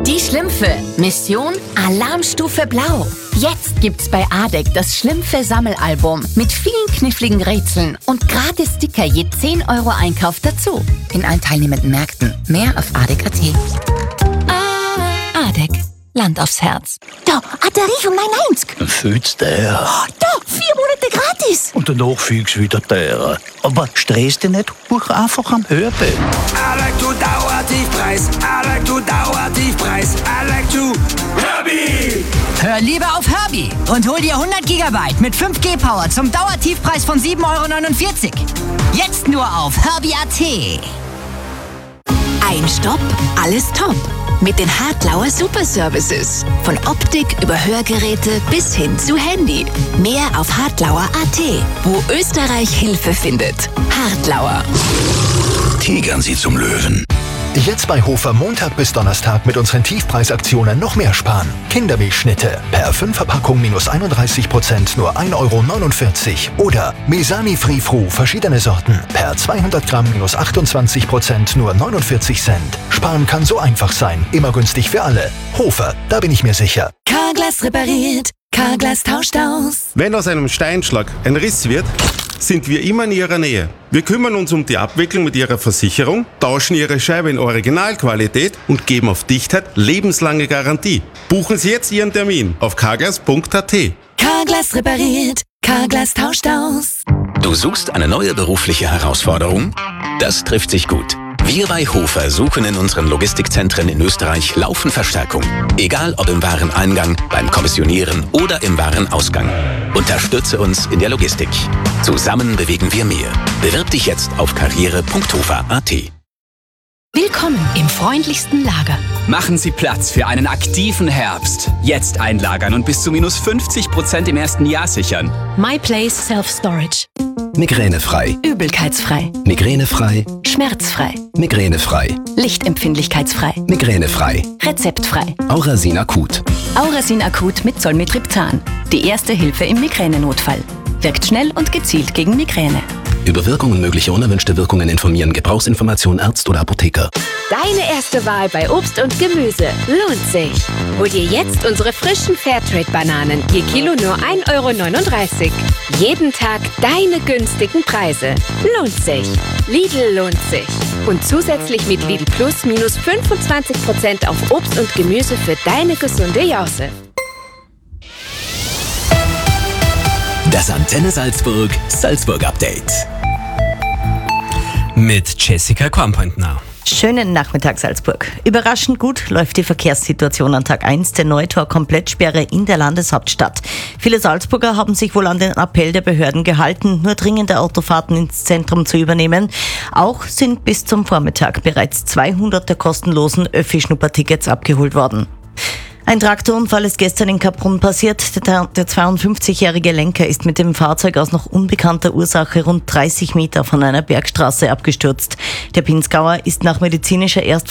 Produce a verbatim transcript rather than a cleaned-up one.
Die Schlümpfe. Mission Alarmstufe Blau. Jetzt gibt's bei Adek das Schlümpfe-Sammelalbum mit vielen kniffligen Rätseln und gratis Sticker je zehn Euro Einkauf dazu. In allen teilnehmenden Märkten. Mehr auf adek punkt at. Adek. Land aufs Herz. Da, hat der Riech um neunundneunzig. Fühlst der? Oh, da, vier Monate gratis. Und danach fügst du wieder der. Aber stresst dich nicht, buch einfach am Hörbild. I like to Dauertiefpreis. I like to Dauertiefpreis. I like to Herbie. Hör lieber auf Herbie und hol dir hundert Gigabyte mit fünf G Power zum Dauertiefpreis von sieben Euro neunundvierzig. Jetzt nur auf herbie punkt at. Ein Stopp, alles top. Mit den Hartlauer Super Services. Von Optik über Hörgeräte bis hin zu Handy. Mehr auf hartlauer punkt at, wo Österreich Hilfe findet. Hartlauer. Tigern sie zum Löwen. Jetzt bei Hofer Montag bis Donnerstag mit unseren Tiefpreisaktionen noch mehr sparen. Kindermilchschnitte per fünf Verpackung minus einunddreißig Prozent nur ein Euro neunundvierzig. Oder Mesani Free Fru verschiedene Sorten per zweihundert Gramm minus achtundzwanzig Prozent nur neunundvierzig Cent. Sparen kann so einfach sein, immer günstig für alle. Hofer, da bin ich mir sicher. Carglass repariert, Carglass tauscht aus. Wenn aus einem Steinschlag ein Riss wird, sind wir immer in Ihrer Nähe. Wir kümmern uns um die Abwicklung mit Ihrer Versicherung, tauschen Ihre Scheibe in Originalqualität und geben auf Dichtheit lebenslange Garantie. Buchen Sie jetzt Ihren Termin auf carglass punkt at. Carglass repariert, Carglass tauscht aus. Du suchst eine neue berufliche Herausforderung? Das trifft sich gut. Wir bei Hofer suchen in unseren Logistikzentren in Österreich laufend Verstärkung. Egal ob im Wareneingang, beim Kommissionieren oder im Warenausgang. Unterstütze uns in der Logistik. Zusammen bewegen wir mehr. Bewirb dich jetzt auf karriere punkt hofer punkt at. Willkommen im freundlichsten Lager. Machen Sie Platz für einen aktiven Herbst. Jetzt einlagern und bis zu minus fünfzig Prozent im ersten Jahr sichern. MyPlace Self-Storage. Migränefrei. Übelkeitsfrei. Migränefrei. Schmerzfrei. Migränefrei. Lichtempfindlichkeitsfrei. Migränefrei. Rezeptfrei. Aurasin Akut. Aurasin Akut mit Zolmitriptan. Die erste Hilfe im Migränenotfall. Wirkt schnell und gezielt gegen Migräne. Über Wirkung und mögliche unerwünschte Wirkungen informieren. Gebrauchsinformation Arzt oder Apotheker. Deine erste Wahl bei Obst und Gemüse lohnt sich. Hol dir jetzt unsere frischen Fairtrade-Bananen. Je Kilo nur ein Euro neununddreißig. Jeden Tag deine günstigen Preise. Lohnt sich. Lidl lohnt sich. Und zusätzlich mit Lidl Plus minus fünfundzwanzig Prozent auf Obst und Gemüse für deine gesunde Jause. Das Antenne Salzburg Salzburg Update. Mit Jessica Kornpointner. Schönen Nachmittag, Salzburg. Überraschend gut läuft die Verkehrssituation an Tag eins der Neutor-Komplettsperre in der Landeshauptstadt. Viele Salzburger haben sich wohl an den Appell der Behörden gehalten, nur dringende Autofahrten ins Zentrum zu übernehmen. Auch sind bis zum Vormittag bereits zweihundert der kostenlosen Öffi-Schnuppertickets abgeholt worden. Ein Traktorunfall ist gestern in Kaprun passiert. Der, der zweiundfünfzigjährige Lenker ist mit dem Fahrzeug aus noch unbekannter Ursache rund dreißig Meter von einer Bergstraße abgestürzt. Der Pinzgauer ist nach medizinischer Erstversorgung